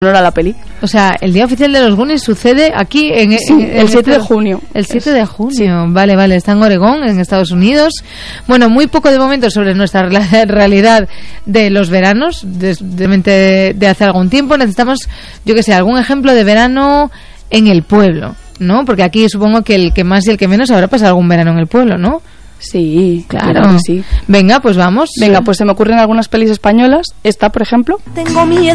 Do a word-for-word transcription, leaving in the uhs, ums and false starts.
honor a la peli. O sea, el Día Oficial de los Goonies sucede aquí en, sí, en, en el siete de junio. El siete es, de junio, sí. vale, vale, está en Oregón, en Estados Unidos. Bueno, muy poco de momento sobre nuestra realidad de los veranos, de, de, de hace algún tiempo. Necesitamos, yo que sé, algún ejemplo de verano en el pueblo, ¿no? Porque aquí supongo que el que más y el que menos habrá pasado algún verano en el pueblo, ¿no? Sí, claro, claro que sí. Venga, pues vamos. Venga, pues se me ocurren algunas pelis españolas. Esta, por ejemplo. Tengo miedo.